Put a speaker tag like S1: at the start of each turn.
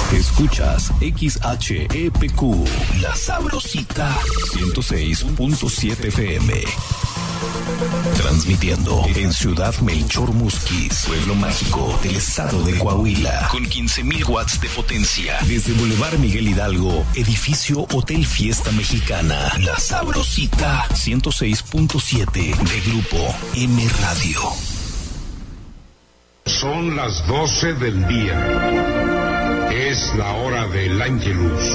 S1: Escuchas XHEPQ, La Sabrosita, 106.7 FM. Transmitiendo en Ciudad Melchor Musquis, pueblo mágico del estado de Coahuila, con 15,000 watts de potencia. Desde Boulevard Miguel Hidalgo, edificio Hotel Fiesta Mexicana. La Sabrosita, 106.7 de Grupo M Radio.
S2: Son las 12 del día. Es la hora del Ángelus.